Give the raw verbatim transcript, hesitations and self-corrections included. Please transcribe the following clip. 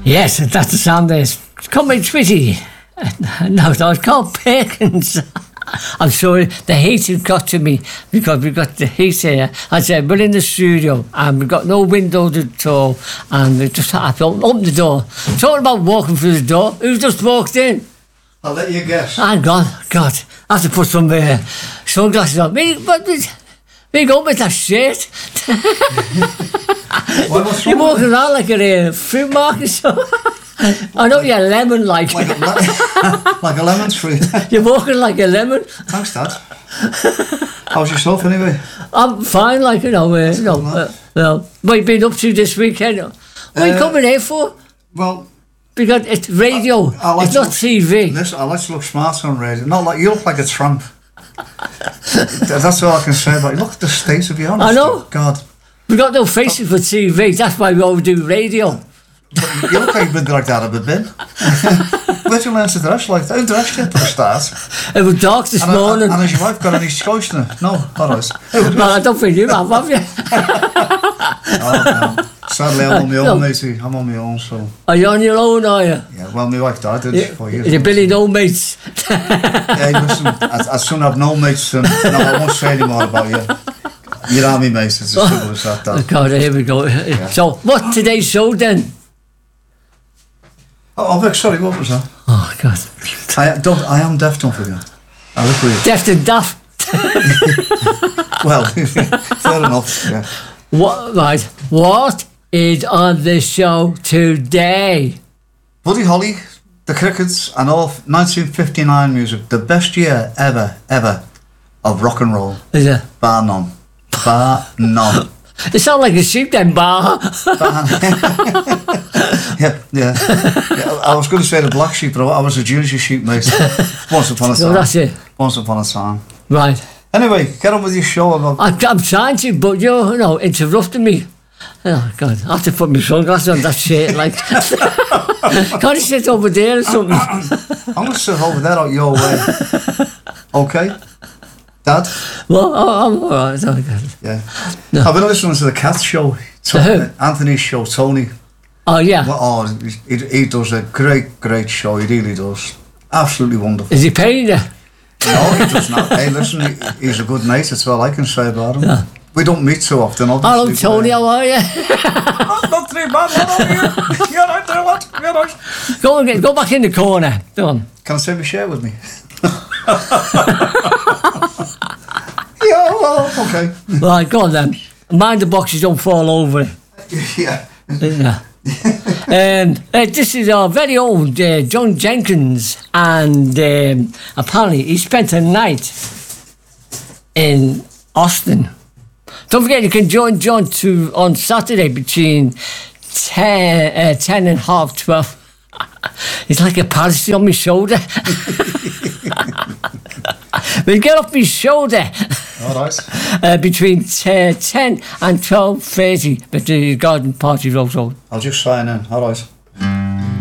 Yes, that's the sound there. It's called me Twitty. No, it's called Perkins. I'm sorry, the heat has got to me because we've got the heat here. I said, we're in the studio and we've got no windows at all, and we just have to open, open the door. Talking about walking through the door, who just walked in? I'll let you guess. Hang on, God, I have to put some uh, sunglasses on. Me, but me go with that shit. Why, what's You're wrong walking with around like a uh, fruit market. So I know you're a lemon, like. Like a, le- like a lemon tree. You're walking like a lemon. Thanks, Dad. How's yourself, anyway? I'm fine, like, you know. Uh, you know, uh, well, what you been up to this weekend? What are you Uh, coming here for? Well, Because it's radio, I, I like it's to not look, T V. Listen, I like to look smart on radio. Not like you look like a tramp. That's all I can say about you. Look at the state of you, honest. I know. God. We've got no faces for T V, that's why we always do radio. You look like you've been like that, I've been. Where'd you learn to dress like that? Who dressed you for a start? It was dark this And, morning. and, and has your wife got any choice now? No, alright. Well, I don't think you have, have you? Oh, no. Sadly, I'm on my No. own, matey. I'm on my own, so... Are you on your own, are you? Yeah, well, my wife died, did she, four years You're ago. Billy No Mates. Hey, listen, I, I soon have no mates, and no, I won't say any more about you. You're not me, mate, it's as simple as that, Dad. God, here we go. Yeah. So, what's today's show then? Oh, oh, Vic, sorry, what was that? Oh, God. I, don't, I am deaf, don't forget. I look weird. Deaf and Daft. Well, fair enough, yeah. What, right, what is on the show today? Buddy Holly, the Crickets, and all nineteen fifty-nine music. The best year ever, ever of rock and roll. Is it? Bar none. Bar none. They sound like a sheep then, bar. Bar yeah, yeah, yeah. I was going to say the black sheep, but I was a ginger sheep, mate. Once upon a time. No, that's it. Once upon a time. Right. Anyway, get on with your show. About I, I'm trying to, but you're, you know, interrupting me. Oh, God, I have to put my sunglasses on that shit, like. Can't you sit over there or something? I'm going to sit over there out your way. Okay? Dad? Well, oh, I'm all right. Oh, God. Yeah. No. I've been listening to the Cat Show. To who? Anthony's show, Tony. Oh, yeah. Well, oh, he, he does a great, great show. He really does. Absolutely wonderful. Is he paying you? No, he does not. Hey, listen, he, he's a good mate. That's all I can say about him. Yeah. We don't meet too often, obviously. Hello, Tony, but, uh, how are you? oh, not too bad, how are you? You're right there, what? You're right. Go on, get, go back in the corner. Go on. Can I take my share with me? Yeah, well, okay. Right, go on then. Mind the boxes don't fall over. Yeah. Yeah. um, uh, this is our very old uh, John Jenkins, and um, apparently he spent a night in Austin. Don't forget, you can join John to on Saturday between ten, uh, ten and half twelve. It's like a parasite on my shoulder. We'll get off my shoulder. All right. Uh, between uh, ten and twelve thirty at the Garden Party Road. I'll just sign in. All right.